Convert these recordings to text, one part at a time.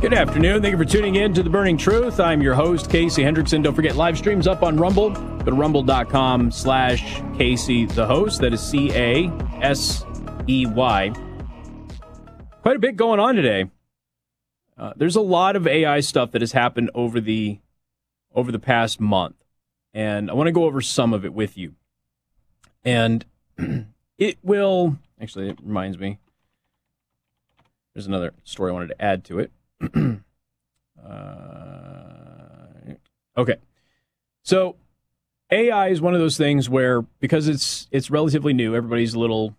Good afternoon. Thank you for tuning in to The Burning Truth. I'm your host, Casey Hendrickson. Don't forget, live streams up on Rumble. Go to rumble.com/Casey the host. That is CASEY. Quite a bit going on today. There's a lot of AI stuff that has happened over the past month, and I want to go over some of it with you. And it reminds me, there's another story I wanted to add to it. Okay. So AI is one of those things where, because it's relatively new, everybody's a little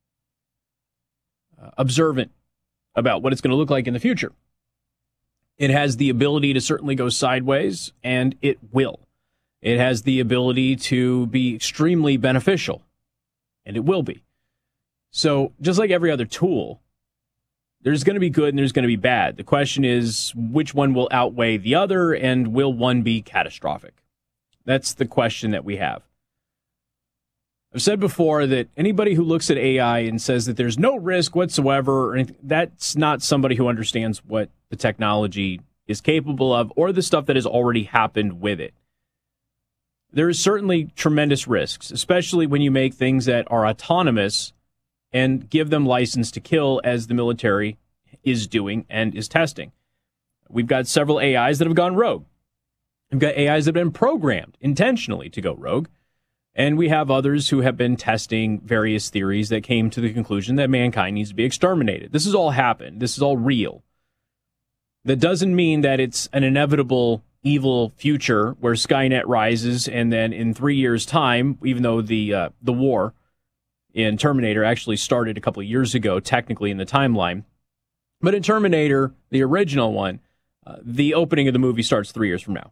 observant about what it's going to look like in the future. It has the ability to certainly go sideways, and it will. It has the ability to be extremely beneficial, and it will be. So just like every other tool, there's going to be good and there's going to be bad. The question is, which one will outweigh the other, and will one be catastrophic? That's the question that we have. I've said before that anybody who looks at AI and says that there's no risk whatsoever, or anything, that's not somebody who understands what the technology is capable of or the stuff that has already happened with it. There is certainly tremendous risks, especially when you make things that are autonomous and give them license to kill, as the military is doing and is testing. We've got several AIs that have gone rogue. We've got AIs that have been programmed intentionally to go rogue. And we have others who have been testing various theories that came to the conclusion that mankind needs to be exterminated. This has all happened. This is all real. That doesn't mean that it's an inevitable evil future where Skynet rises, and then in 3 years' time, even though the war in Terminator actually started a couple of years ago, technically in the timeline. But in Terminator, the original one, the opening of the movie starts 3 years from now.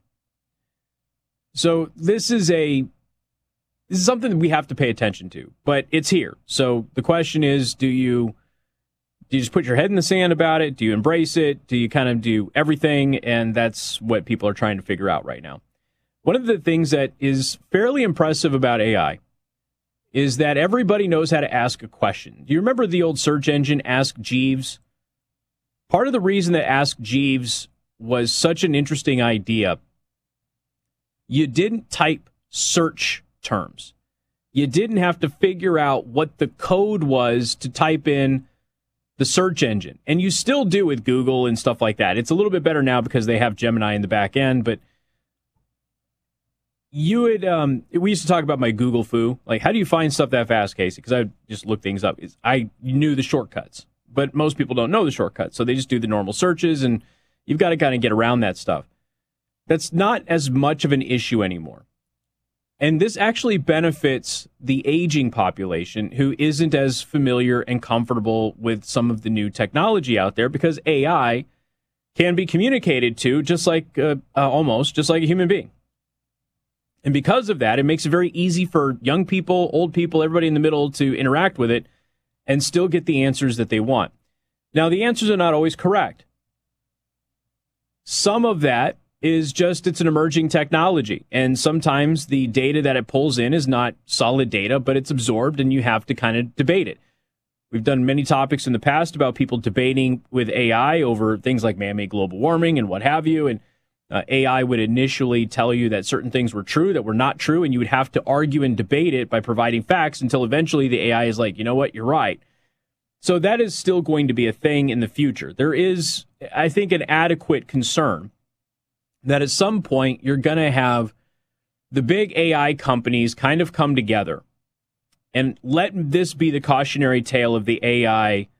So this is something that we have to pay attention to, but it's here. So the question is, do you just put your head in the sand about it? Do you embrace it? Do you kind of do everything? And that's what people are trying to figure out right now. One of the things that is fairly impressive about AI is that everybody knows how to ask a question. Do you remember the old search engine, Ask Jeeves? Part of the reason that Ask Jeeves was such an interesting idea, you didn't type search terms. You didn't have to figure out what the code was to type in the search engine. And you still do with Google and stuff like that. It's a little bit better now because they have Gemini in the back end, but you would, we used to talk about my Google foo. Like, how do you find stuff that fast, Casey? Because I just look things up. I knew the shortcuts, but most people don't know the shortcuts. So they just do the normal searches, and you've got to kind of get around that stuff. That's not as much of an issue anymore. And this actually benefits the aging population who isn't as familiar and comfortable with some of the new technology out there, because AI can be communicated to just like, almost just like a human being. And because of that, it makes it very easy for young people, old people, everybody in the middle to interact with it and still get the answers that they want. Now, the answers are not always correct. Some of that is just, it's an emerging technology. And sometimes the data that it pulls in is not solid data, but it's absorbed and you have to kind of debate it. We've done many topics in the past about people debating with AI over things like man-made global warming and what have you. And AI would initially tell you that certain things were true that were not true, and you would have to argue and debate it by providing facts until eventually the AI is like, you know what, you're right. So that is still going to be a thing in the future. There is, I think, an adequate concern that at some point you're going to have the big AI companies kind of come together and let this be the cautionary tale of the AI